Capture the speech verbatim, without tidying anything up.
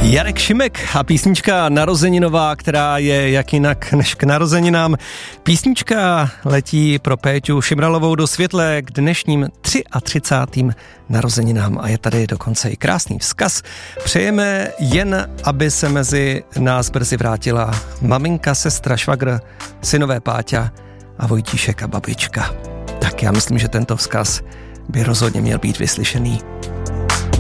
Jarek Šimek a písnička narozeninová, která je jak jinak než k narozeninám. Písnička letí pro Péťu Šimralovou do světle k dnešním třiatřicátým narozeninám a je tady dokonce i krásný vzkaz. Přejeme jen, aby se mezi nás brzy vrátila maminka, sestra, švagr, synové Páťa a Vojtíšek a babička. Tak já myslím, že tento vzkaz by rozhodně měl být vyslyšený.